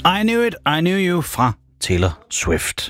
I Knew It, I Knew You fra Taylor Swift.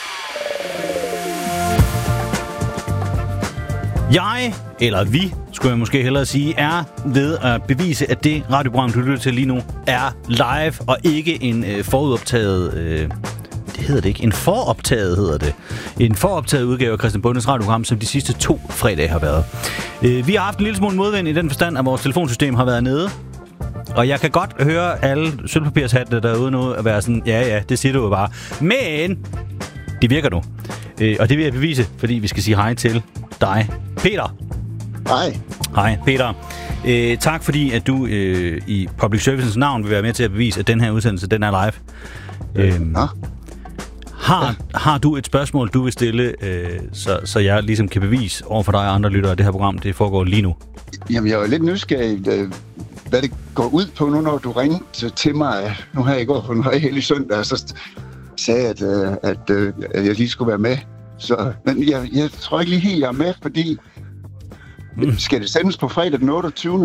Jeg, eller vi, skulle jeg måske hellere sige, er ved at bevise, at det radioprogram, du lytter til lige nu, er live og ikke en forudoptaget... det hedder det ikke. En foroptaget hedder det. En foroptaget udgave af Christian Bondes radioprogram, som de sidste 2 fredage har været. Vi har haft en lille smule modvind i den forstand, at vores telefonsystem har været nede. Og jeg kan godt høre alle sølvpapirshattene derude nu at være sådan, ja, det siger du jo bare. Men det virker nu. Og det vil jeg bevise, fordi vi skal sige hej til dig, Peter. Hej. Hej, Peter. Tak fordi, at du i Public Services navn vil være med til at bevise, at den her udsendelse, den er live. Har du et spørgsmål, du vil stille, så jeg ligesom kan bevise over for dig og andre lyttere, at det her program, det foregår lige nu? Jamen, jeg er jo lidt nysgerrig, hvad det går ud på nu, når du ringte til mig. Nu her i går på en højhellig søndag, og så sagde at jeg lige skulle være med. Men jeg tror ikke lige helt, jeg er med, fordi... Skal det sendes på fredag den 28.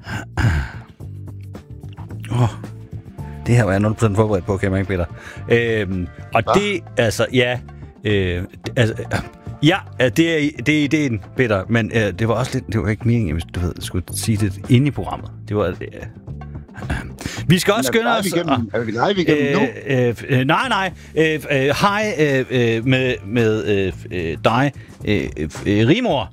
Det her var jeg 0% forberedt på, kan jeg mærke, Peter. Det, altså, ja... det er ideen, Peter, men det var også lidt... Det var ikke meningen, hvis du skulle sige det inde i programmet. Det var... Vi skal også skynde os... Er vi live igennem nu? Nej. Hej med dig, Rigmor.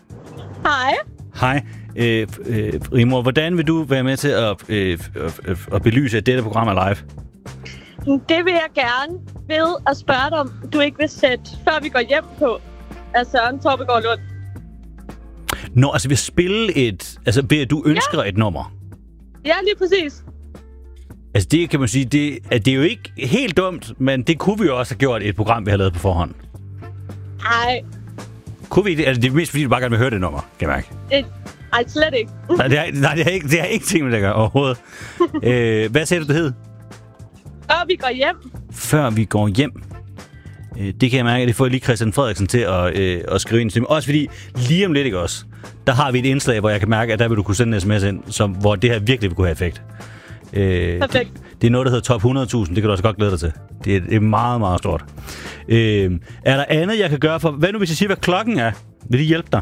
Hej. Rigmor, hvordan vil du være med til at belyse, at dette program er live? Det vil jeg gerne ved at spørge dig, om du ikke vil sætte, før vi går hjem på, af Søren Torbegaard Lund. Nå, altså vil spille et... Altså, du ønsker et nummer? Ja, lige præcis. Altså, det kan man sige, det er jo ikke helt dumt, men det kunne vi jo også have gjort i et program, vi har lavet på forhånd. Nej. Kunne vi det? Altså, det er mest fordi, du bare gerne vil høre det nummer, kan jeg mærke. Ej, slet ikke. Det har ikke ting med det at gøre overhovedet. Hvad sagde du, det hed? Før vi går hjem. Før vi går hjem. Det kan jeg mærke, at det får lige Christian Frederiksen til at skrive ind til mig. Også fordi, lige om lidt, ikke også, der har vi et indslag, hvor jeg kan mærke, at der vil du kunne sende en sms ind, hvor det her virkelig vil kunne have effekt. Perfekt. Det er noget, der hedder top 100.000. Det kan du også godt glæde dig til. Det er meget, meget stort. Er der andet, jeg kan gøre for... Hvad nu, hvis jeg siger, hvad klokken er? Vil det hjælpe dig?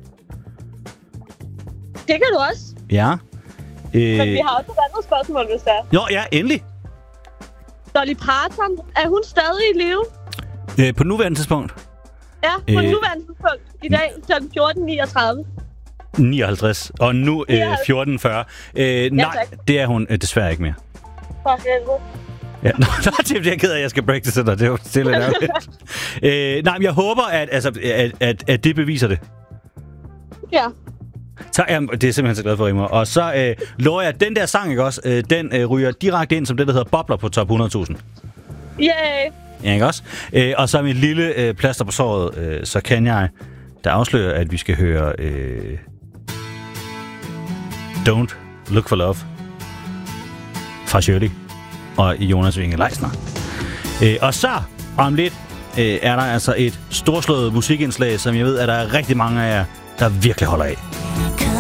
Det kan du også. Ja. Men vi har også et andet spørgsmål, hvis det er. Jo, ja, endelig. Dolly Parton, er hun stadig i live? På nuværende tidspunkt? Ja, på nuværende tidspunkt. I dag kl. 14.39. 59. Og nu 14.40. Nej, det er hun desværre ikke mere. For helvede. Ja, det er jeg ked af, at jeg skal break det til dig. Det er jo stille ærligt. Nej, men jeg håber, at det beviser det. Ja. Så, det er simpelthen så glad for, Rimmer. Og så lover jeg, at den der sang, ikke også, den ryger direkte ind som det, der hedder Bobler på top 100.000. Yay! Ja, ikke også? Og så mit lille plaster på såret, så kan jeg der afslører, at vi skal høre Don't Look for Love fra Shirley og Jonas Winge Leisner. Og så om lidt er der altså et storslået musikindslag, som jeg ved, at der er rigtig mange af jer, der virkelig holder af.